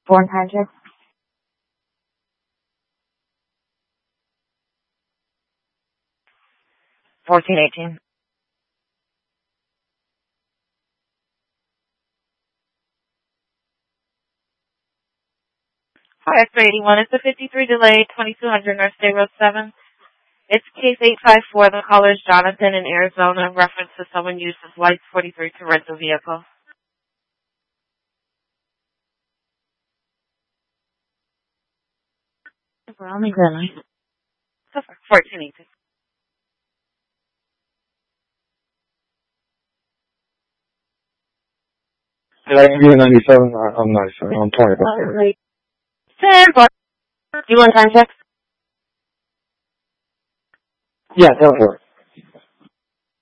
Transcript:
Foreign contract. 1418. Hi, X-ray 81. It's a 53 delay, 2200 North State Road 7. It's case 854. The caller is Jonathan in Arizona in reference to someone used as Lights 43 to rent a vehicle. We're on the green line. 1418. Did I give you a 97? I'm 97. I'm 20. Right. Do you want contact? Yeah, that would work.